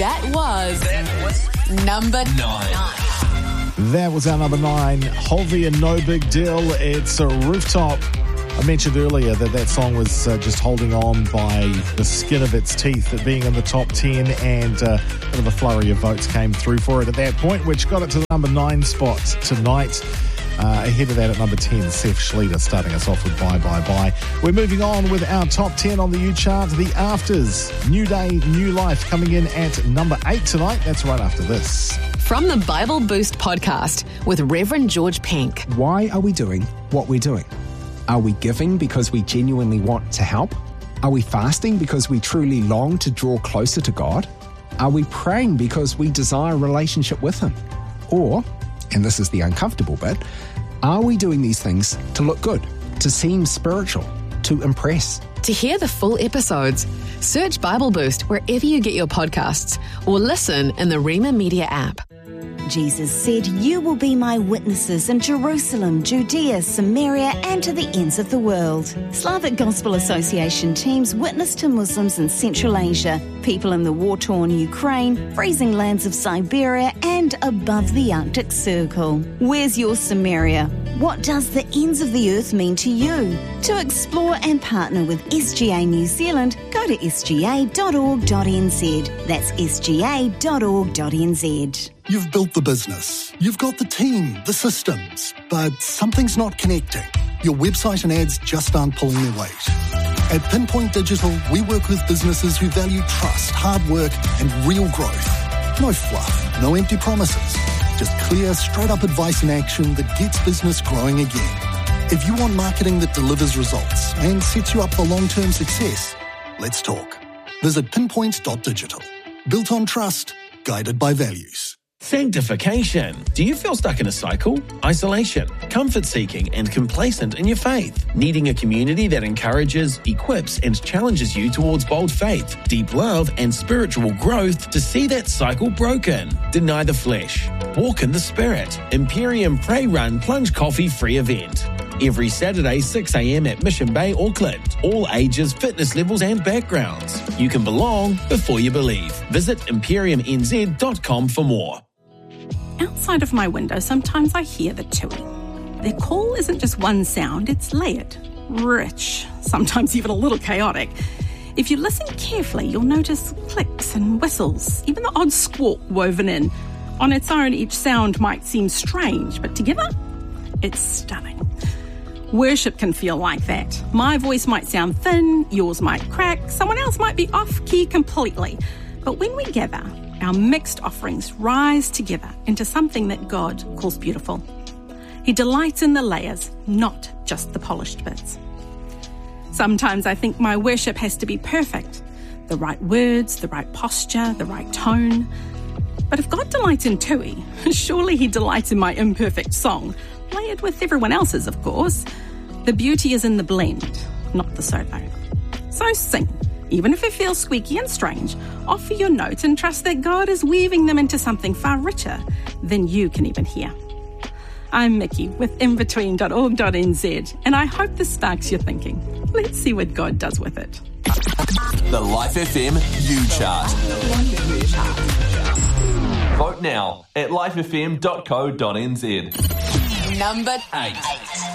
That was number 9. That was our number 9. Holvey and No Big Deal. It's a Rooftop. I mentioned earlier that song was just holding on by the skin of its teeth at being in the top 10, and a bit of a flurry of votes came through for it at that point, which got it to the number 9 spot tonight. Ahead of that at number 10, Seth Schlieder starting us off with Bye Bye Bye. We're moving on with our top 10 on the U chart. The Afters, New Day, New Life, coming in at number 8 tonight. That's right after this. From the Bible Boost podcast with Reverend George Penk. Why are we doing what we're doing? Are we giving because we genuinely want to help? Are we fasting because we truly long to draw closer to God? Are we praying because we desire a relationship with Him? Or, and this is the uncomfortable bit, are we doing these things to look good, to seem spiritual, to impress? To hear the full episodes, search Bible Boost wherever you get your podcasts or listen in the Rema Media app. Jesus said, "You will be my witnesses in Jerusalem, Judea, Samaria, and to the ends of the world." Slavic Gospel Association teams witness to Muslims in Central Asia, people in the war-torn Ukraine, freezing lands of Siberia, and above the Arctic Circle. Where's your Samaria? What does the ends of the earth mean to you? To explore and partner with SGA New Zealand, go to sga.org.nz. That's sga.org.nz. You've built the business, you've got the team, the systems, but something's not connecting. Your website and ads just aren't pulling their weight. At Pinpoint Digital, we work with businesses who value trust, hard work, and real growth. No fluff, no empty promises. Just clear, straight-up advice and action that gets business growing again. If you want marketing that delivers results and sets you up for long-term success, let's talk. Visit pinpoint.digital. Built on trust, guided by values. Sanctification. Do you feel stuck in a cycle? Isolation, comfort-seeking, and complacent in your faith? Needing a community that encourages, equips, and challenges you towards bold faith, deep love, and spiritual growth to see that cycle broken? Deny the flesh. Walk in the Spirit. Imperium Pray Run Plunge Coffee free event. Every Saturday, 6 a.m. at Mission Bay, Auckland. All ages, fitness levels, and backgrounds. You can belong before you believe. Visit imperiumnz.com for more. Outside of my window, sometimes I hear the tui. Their call isn't just one sound, it's layered, rich, sometimes even a little chaotic. If you listen carefully, you'll notice clicks and whistles, even the odd squawk woven in. On its own, each sound might seem strange, but together, it's stunning. Worship can feel like that. My voice might sound thin, yours might crack, someone else might be off-key completely. But when we gather, our mixed offerings rise together into something that God calls beautiful. He delights in the layers, not just the polished bits. Sometimes I think my worship has to be perfect. The right words, the right posture, the right tone. But if God delights in tui, surely He delights in my imperfect song, layered with everyone else's, of course. The beauty is in the blend, not the solo. So sing. Even if it feels squeaky and strange, offer your note and trust that God is weaving them into something far richer than you can even hear. I'm Mickey with inbetween.org.nz, and I hope this sparks your thinking. Let's see what God does with it. The Life FM U-Chart. Vote now at lifefm.co.nz. Number 8.